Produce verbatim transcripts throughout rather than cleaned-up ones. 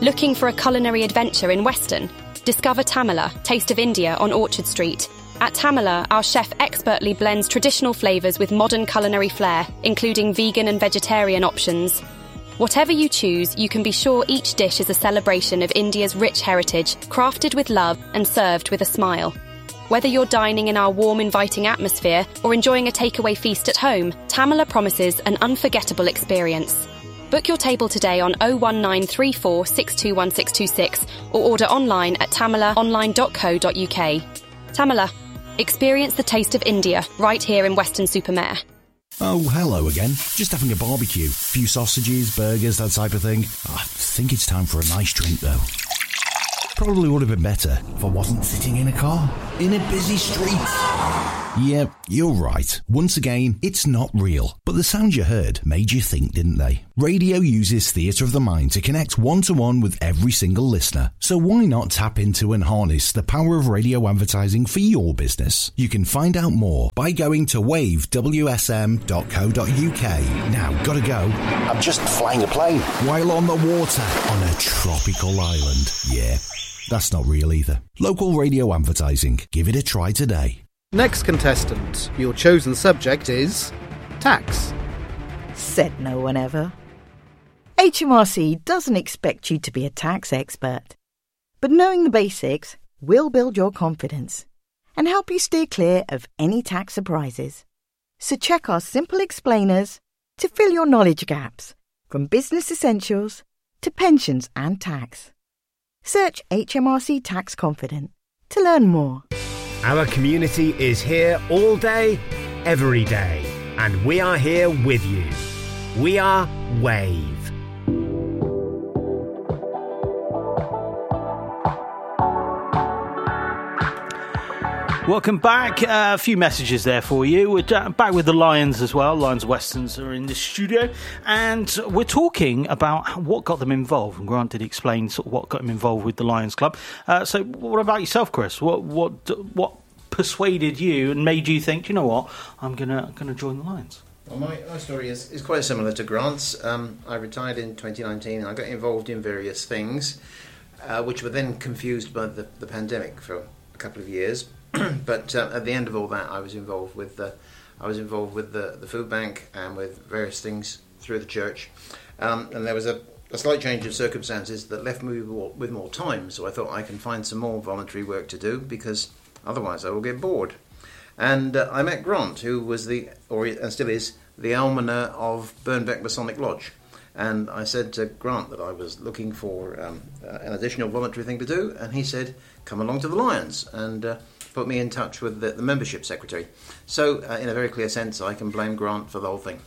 Looking for a culinary adventure in Weston? Discover Tamala, Taste of India on Orchard Street. At Tamala, our chef expertly blends traditional flavours with modern culinary flair, including vegan and vegetarian options. Whatever you choose, you can be sure each dish is a celebration of India's rich heritage, crafted with love and served with a smile. Whether you're dining in our warm, inviting atmosphere or enjoying a takeaway feast at home, Tamala promises an unforgettable experience. Book your table today on oh one nine three four six two one six two six or order online at tamala online dot co dot uk. Tamala, experience the taste of India right here in Weston-super-Mare. Oh, hello again. Just having a barbecue. A few sausages, burgers, that type of thing. Oh, I think it's time for a nice drink, though. Probably would have been better if I wasn't sitting in a car, in a busy street. Yeah, you're right. Once again, it's not real. But the sounds you heard made you think, didn't they? Radio uses theatre of the mind to connect one-to-one with every single listener. So why not tap into and harness the power of radio advertising for your business? You can find out more by going to wave w s m dot co dot u k. Now, gotta go. I'm just flying a plane. While on the water on a tropical island. Yeah, that's not real either. Local radio advertising. Give it a try today. Next contestant, your chosen subject is tax. Said no one ever. H M R C doesn't expect you to be a tax expert, but knowing the basics will build your confidence and help you steer clear of any tax surprises. So check our simple explainers to fill your knowledge gaps, from business essentials to pensions and tax. Search H M R C Tax Confident to learn more. Our community is here all day, every day, and we are here with you. We are Wave. Welcome back. Uh, a few messages there for you. We're back with the Lions as well. Lions Westerns are in the studio, and we're talking about what got them involved. And Grant did explain sort of what got him involved with the Lions Club. Uh, so, what about yourself, Chris? What what what persuaded you and made you think, you know what, I'm gonna gonna join the Lions? Well, my, my story is, is quite similar to Grant's. Um, I retired in twenty nineteen, and I got involved in various things, uh, which were then confused by the, the pandemic for a couple of years. But uh, at the end of all that, I was involved with the, I was involved with the, the food bank and with various things through the church. Um, and there was a, a slight change of circumstances that left me with more, with more time. So I thought I can find some more voluntary work to do, because otherwise I will get bored. And uh, I met Grant, who was the, or and still is, the almoner of Burnbeck Masonic Lodge. And I said to Grant that I was looking for um, uh, an additional voluntary thing to do, and he said, come along to the Lions, and uh, put me in touch with the, the membership secretary. So, uh, in a very clear sense, I can blame Grant for the whole thing.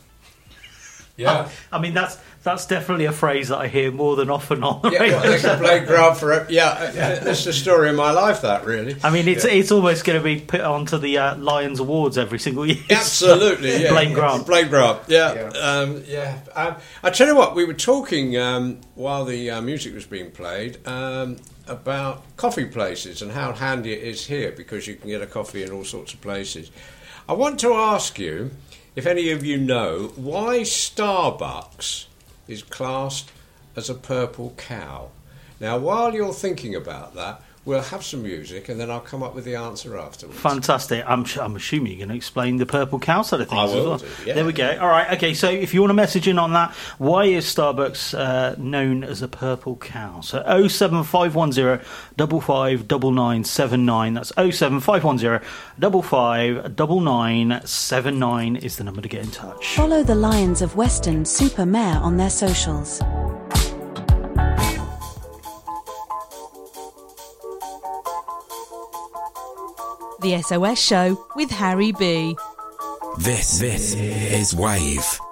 Yeah, I mean that's that's definitely a phrase that I hear more than often on the yeah, radio. well, I can blame Grant for it. Yeah, yeah, it's the story of my life. That really. I mean, it's yeah. it's almost going to be put onto the uh, Lions Awards every single year. Absolutely, yeah. Blame Grant. Blame Grant. Yeah, yeah. Um, yeah. Um, I tell you what, we were talking um, while the uh, music was being played um, about coffee places and how handy it is here, because you can get a coffee in all sorts of places. I want to ask you, if any of you know, why Starbucks is classed as a purple cow. Now, while you're thinking about that, we'll have some music and then I'll come up with the answer afterwards. Fantastic. I'm, I'm assuming you're going to explain the purple cow side of things I will as well. do, yeah. There we go. All right, okay, so if you want to message in on that, why is Starbucks uh, known as a purple cow? So oh seven five one zero five five nine nine seven nine. That's oh seven five one zero five five nine nine seven nine is the number to get in touch. Follow the Lions of Weston-super-Mare on their socials. The S O S Show with Harry B. This, this is Wave.